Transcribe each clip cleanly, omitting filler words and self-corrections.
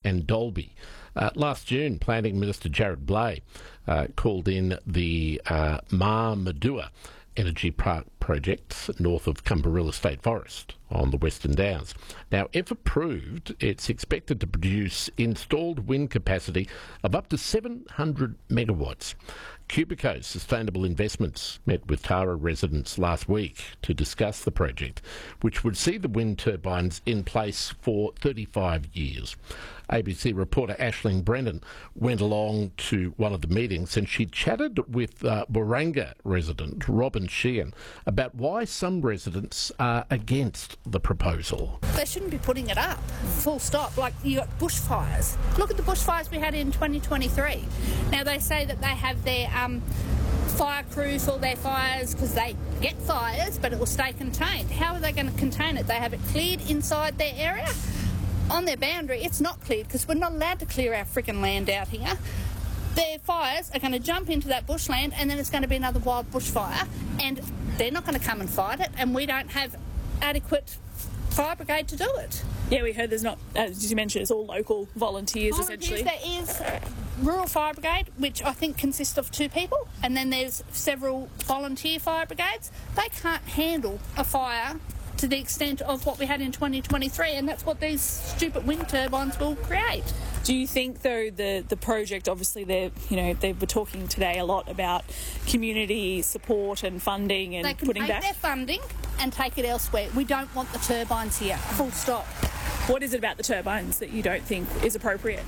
and Dalby. Last June, Planning Minister Jared Blay called in the Marmadua Energy Park project north of Cumberilla State Forest on the Western Downs. Now, if approved, it's expected to produce installed wind capacity of up to 700 megawatts. Cubico Sustainable Investments met with Tara residents last week to discuss the project, which would see the wind turbines in place for 35 years. ABC reporter Aisling Brennan went along to one of the meetings and she chatted with Waranga resident Robin Sheehan about why some residents are against the proposal. They shouldn't be putting it up, full stop. Like, you got bushfires. Look at the bushfires we had in 2023. Now, they say that they have their fire crews for their fires because they get fires, but it will stay contained. How are they going to contain it? They have it cleared inside their area. On their boundary, it's not cleared because we're not allowed to clear our freaking land out here. Their fires are going to jump into that bushland and then it's going to be another wild bushfire and they're not going to come and fight it, and we don't have adequate fire brigade to do it. Yeah, we heard there's not, as you mentioned, it's all local volunteers essentially. There is rural fire brigade, which I think consists of 2 people, and then there's several volunteer fire brigades. They can't handle a fire to the extent of what we had in 2023, and that's what these stupid wind turbines will create. Do you think, though, the project, obviously, they were talking today a lot about community support and funding and putting back? They can take their funding and take it elsewhere. We don't want the turbines here, full stop. What is it about the turbines that you don't think is appropriate?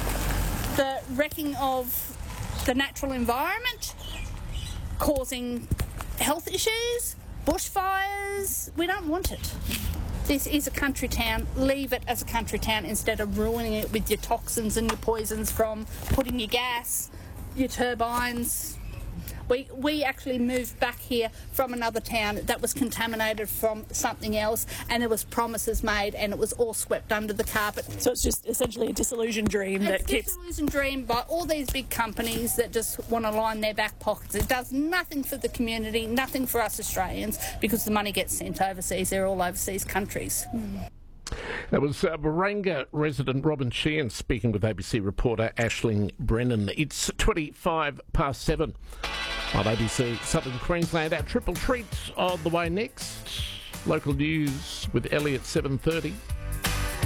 The wrecking of the natural environment, causing health issues, bushfires. We don't want it. This is a country town. Leave it as a country town instead of ruining it with your toxins and your poisons from putting your gas, your turbines. We actually moved back here from another town that was contaminated from something else, and there was promises made and it was all swept under the carpet. So it's just essentially a disillusioned dream that keeps... It's a disillusioned dream by all these big companies that just want to line their back pockets. It does nothing for the community, nothing for us Australians, because the money gets sent overseas. They're all overseas countries. That was Waranga resident Robin Sheehan speaking with ABC reporter Aisling Brennan. It's 7:25 on ABC Southern Queensland. Our triple treat on the way next. Local news with Elliot 7:30.